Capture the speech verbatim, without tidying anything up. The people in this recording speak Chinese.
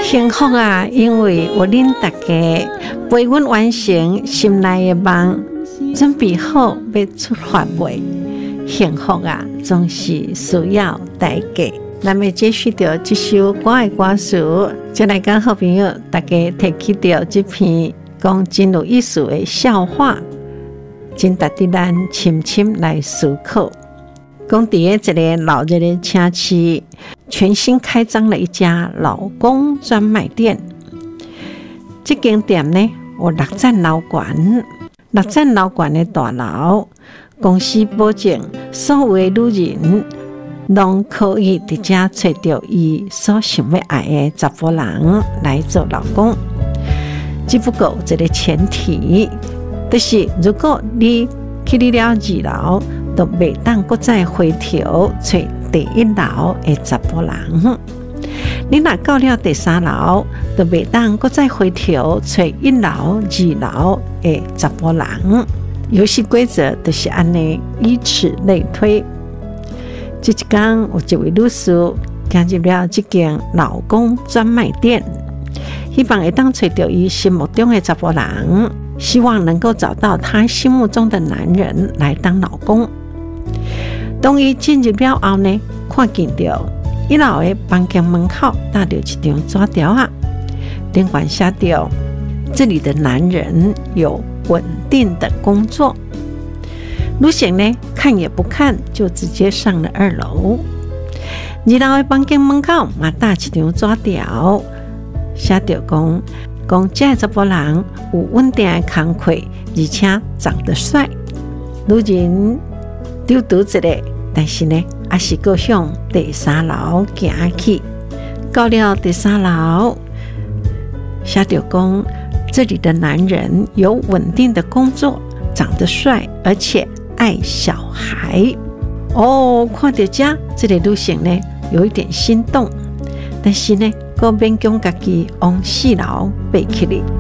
幸福啊，因为有恁大家陪阮完成心内的梦，准备好要出发未？幸福啊，总是需要代价。咱要接续到这首歌的歌词，就来跟好朋友大家提起到这篇讲真有意思的笑话，真值得咱深深来思考。讲伫个一个老热的城市，全新开张了一家老公专卖店。这间店呢，有六层楼高，六层楼高的大楼，公司保证所有的女人拢可以伫遮找到伊所想要爱的查甫人来做老公。只不过有一个前提，就是如果你去了二楼，就袂当搁再回头找第一楼的查甫人。你若到了第三楼，就袂当搁再回头找一楼、二楼的查甫人。游戏规则就是安尼，以此类推。这一天，有一位女士进入了这间老公专卖店，希望会当找到伊心目中的查甫人，希望能够找到她心目中的男人来当老公。当伊进入了后呢，看见到一楼的房间门口搭着一张纸条啊，顶管写着这里的男人有稳定的工作。女性呢，看也不看，就直接上了二楼。二楼的房间门口嘛搭一张纸条，写着讲讲这个查甫人有稳定的工课，而且长得帅。女人丢读一下，但是呢，还是搁向第三楼行去。到了第三楼，写着讲这里的男人有稳定的工作，长得帅，而且爱小孩。哦，看到这，这个女性呢有一点心动，但是呢，搁勉强家己往四楼爬起来。